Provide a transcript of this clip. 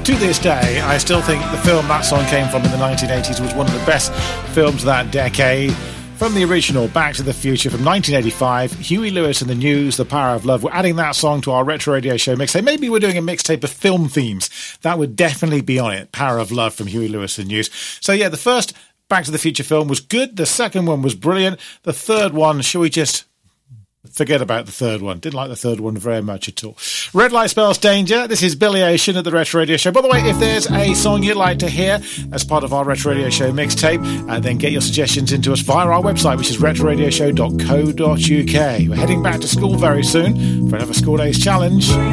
To this day, I still think the film that song came from in the 1980s was one of the best films of that decade. From the original Back to the Future from 1985, Huey Lewis and the News, The Power of Love. We're adding that song to our Retro Radio Show mixtape. Maybe we're doing a mixtape of film themes. That would definitely be on it. Power of Love from Huey Lewis and News. So yeah, the first Back to the Future film was good. The second one was brilliant. The third one, shall we just forget about the third one? Didn't like the third one very much at all. Red Light Spells Danger. This is Billy Ocean at the Retro Radio Show. By the way, if there's a song you'd like to hear as part of our Retro Radio Show mixtape, then get your suggestions into us via our website, which is retroradioshow.co.uk. We're heading back to school very soon for another School Days Challenge.